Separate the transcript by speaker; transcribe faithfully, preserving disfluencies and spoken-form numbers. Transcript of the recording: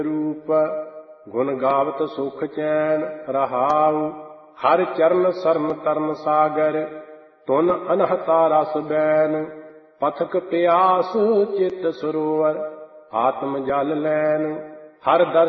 Speaker 1: ਰੂਪ ਗੁਣ ਗਾਵਤ ਸੁਖ ਚੈਨ ਰਹਾਉ। ਹਰਿ ਚਰਨ ਸਰਨ ਤਰਨ ਸਾਗਰ ਤੁਨ ਅਨਹਤਾ ਰਸ ਬੈਨ। ਪਥਕ ਪਿਆਸ ਚਿਤ ਸਰੋਵਰ ਆਤਮ ਜਲ ਲੈਨ। ਹਰ ਦਰਸ਼ਨ